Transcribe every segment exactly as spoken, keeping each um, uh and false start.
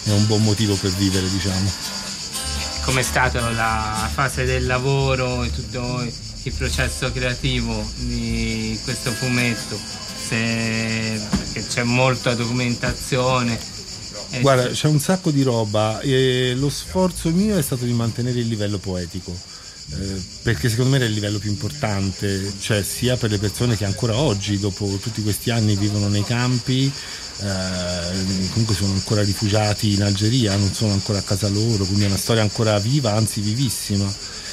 è un buon motivo per vivere, diciamo. Com'è stata la fase del lavoro e tutto il processo creativo di questo fumetto? Se, perché c'è molta documentazione. Guarda, c'è un sacco di roba e lo sforzo mio è stato di mantenere il livello poetico, eh, perché secondo me era il livello più importante, cioè sia per le persone che ancora oggi, dopo tutti questi anni, vivono nei campi, eh, comunque sono ancora rifugiati in Algeria, non sono ancora a casa loro, quindi è una storia ancora viva, anzi vivissima.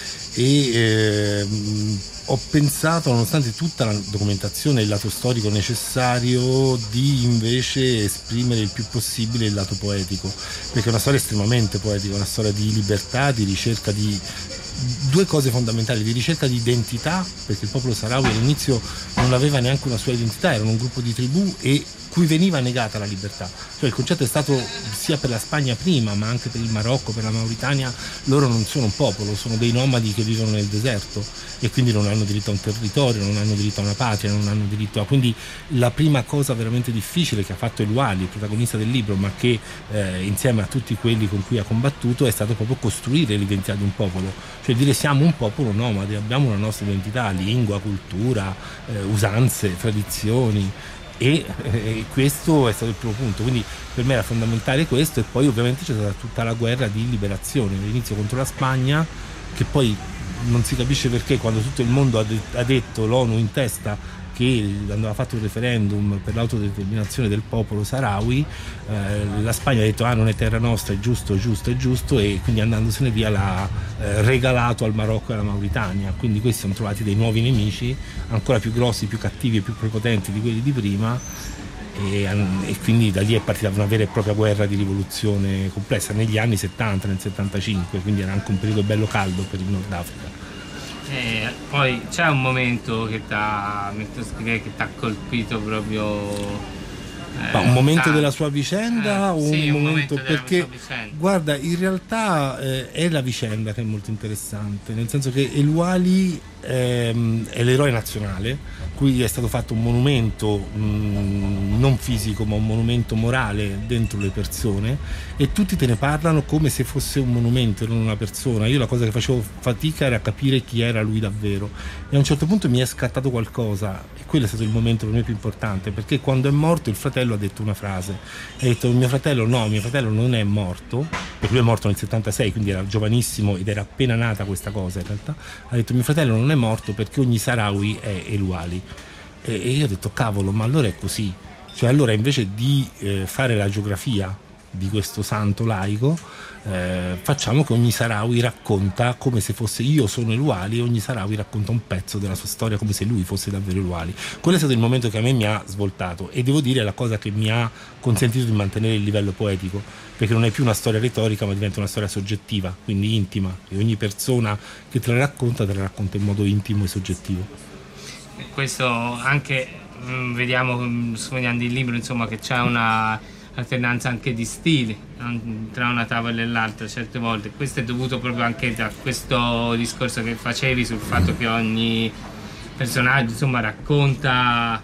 E eh, ho pensato, nonostante tutta la documentazione e il lato storico necessario, di invece esprimere il più possibile il lato poetico, perché è una storia estremamente poetica, una storia di libertà, di ricerca di due cose fondamentali, di ricerca di identità, perché il popolo saharawi all'inizio non aveva neanche una sua identità, erano un gruppo di tribù e cui veniva negata la libertà. Cioè il concetto è stato sia per la Spagna prima, ma anche per il Marocco, per la Mauritania: loro non sono un popolo, sono dei nomadi che vivono nel deserto e quindi non hanno diritto a un territorio, non hanno diritto a una patria, non hanno diritto a... Quindi la prima cosa veramente difficile che ha fatto El Wali, il protagonista del libro, ma che eh, insieme a tutti quelli con cui ha combattuto, è stato proprio costruire l'identità di un popolo, cioè dire siamo un popolo nomade, abbiamo una nostra identità, lingua, cultura, eh, usanze, tradizioni. E eh, questo è stato il primo punto, quindi per me era fondamentale questo. E poi ovviamente c'è stata tutta la guerra di liberazione, all'inizio contro la Spagna, che poi non si capisce perché, quando tutto il mondo ha, de- ha detto, l'ONU in testa, che andava fatto un referendum per l'autodeterminazione del popolo saharawi, eh, la Spagna ha detto ah non è terra nostra, è giusto, è giusto, è giusto, e quindi andandosene via l'ha eh, regalato al Marocco e alla Mauritania. Quindi questi sono trovati dei nuovi nemici ancora più grossi, più cattivi e più prepotenti di quelli di prima, e, e quindi da lì è partita una vera e propria guerra di rivoluzione complessa negli anni settanta, nel settantacinque, quindi era anche un periodo bello caldo per il Nord Africa. E poi c'è un momento che ti ha colpito proprio, eh, Ma un momento tanto. della sua vicenda eh, o sì, un un momento, momento della perché sua vicenda. guarda, in realtà eh, è la vicenda che è molto interessante, nel senso che El Wali ehm, è l'eroe nazionale, cui è stato fatto un monumento mh, non fisico ma un monumento morale dentro le persone, e tutti te ne parlano come se fosse un monumento e non una persona. Io la cosa che facevo fatica era capire chi era lui davvero, e a un certo punto mi è scattato qualcosa, e quello è stato il momento per me più importante, perché quando è morto il fratello ha detto una frase, ha detto mio fratello no, mio fratello non è morto, perché lui è morto nel settantasei, quindi era giovanissimo ed era appena nata questa cosa in realtà. Ha detto mio fratello non è morto perché ogni Saharawi è El Wali. E io ho detto cavolo, ma allora è così, cioè allora invece di eh, fare la geografia di questo santo laico, eh, facciamo che ogni Saharawi racconta come se fosse io sono El Wali, e ogni Saharawi racconta un pezzo della sua storia come se lui fosse davvero El Wali. Quello è stato il momento che a me mi ha svoltato, e devo dire è la cosa che mi ha consentito di mantenere il livello poetico, perché non è più una storia retorica ma diventa una storia soggettiva, quindi intima, e ogni persona che te la racconta te la racconta in modo intimo e soggettivo. Questo anche mh, vediamo mh, studiando il libro, insomma, che c'è una alternanza anche di stili tra una tavola e l'altra certe volte. Questo è dovuto proprio anche da questo discorso che facevi sul fatto che ogni personaggio, insomma, racconta.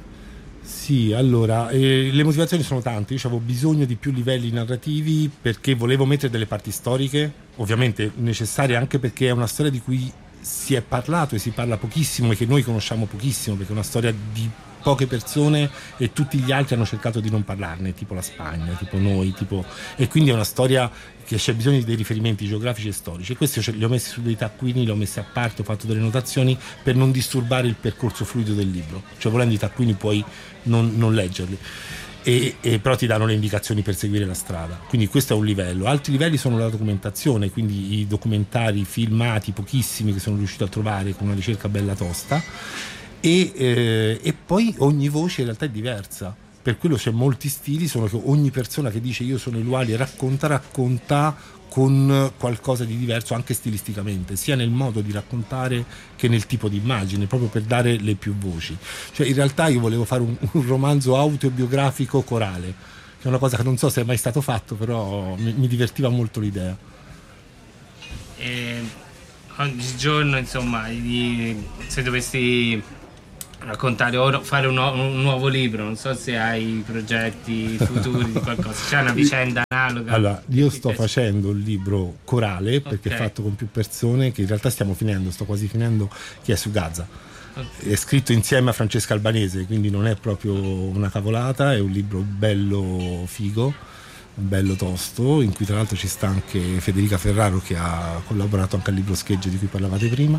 Sì, allora, eh, le motivazioni sono tante. Io avevo bisogno di più livelli narrativi perché volevo mettere delle parti storiche, ovviamente necessarie anche perché è una storia di cui si è parlato e si parla pochissimo, e che noi conosciamo pochissimo, perché è una storia di poche persone e tutti gli altri hanno cercato di non parlarne, tipo la Spagna, tipo noi, tipo... e quindi è una storia che c'è bisogno di dei riferimenti geografici e storici, e questi li ho messi su dei taccuini, li ho messi a parte, ho fatto delle notazioni per non disturbare il percorso fluido del libro, cioè volendo i taccuini puoi non, non leggerli. E, e però ti danno le indicazioni per seguire la strada, quindi questo è un livello. Altri livelli sono la documentazione, quindi i documentari filmati, pochissimi, che sono riuscito a trovare con una ricerca bella tosta, e, eh, e poi ogni voce in realtà è diversa, per quello c'è molti stili, sono che ogni persona che dice io sono El Wali racconta racconta con qualcosa di diverso anche stilisticamente, sia nel modo di raccontare che nel tipo di immagine, proprio per dare le più voci. Cioè in realtà io volevo fare un, un romanzo autobiografico corale, che è una cosa che non so se è mai stato fatto, però mi, mi divertiva molto l'idea. E oggigiorno, insomma, se dovessi raccontare o fare un, un nuovo libro. Non so se hai progetti futuri di qualcosa, c'è una vicenda analoga. Allora, io sto facendo un libro corale, perché okay. è fatto con più persone, che in realtà stiamo finendo, sto quasi finendo, che è su Gaza. Okay. È scritto insieme a Francesca Albanese, quindi non è proprio una cavolata, è un libro bello figo, bello tosto, in cui tra l'altro ci sta anche Federica Ferraro, che ha collaborato anche al libro Schegge di cui parlavate prima.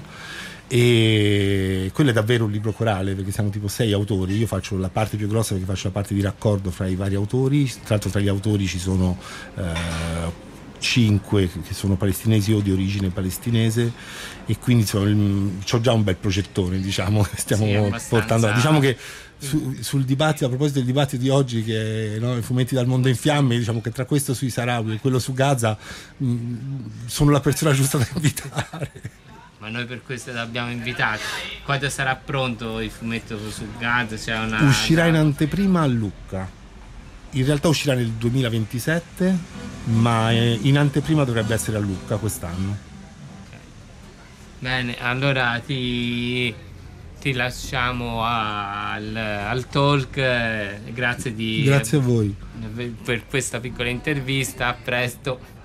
E quello è davvero un libro corale, perché siamo tipo sei autori. Io faccio la parte più grossa, perché faccio la parte di raccordo fra i vari autori. Tra l'altro tra gli autori ci sono eh, cinque che sono palestinesi o di origine palestinese, e quindi ho già un bel progettone, diciamo, che stiamo sì, portando. Diciamo che su, sul dibattito, a proposito del dibattito di oggi, che no, i fumetti dal mondo in fiamme, diciamo che tra questo sui Saharawi e quello su Gaza mh, sono la persona giusta da invitare. Ma noi per questo l'abbiamo invitato. Quando sarà pronto il fumetto su Gaza? C'è una... Uscirà in anteprima a Lucca. In realtà uscirà nel duemilaventisette, ma in anteprima dovrebbe essere a Lucca quest'anno. Okay. Bene, allora ti, ti lasciamo al, al talk. Grazie di, Grazie a voi per questa piccola intervista. A presto.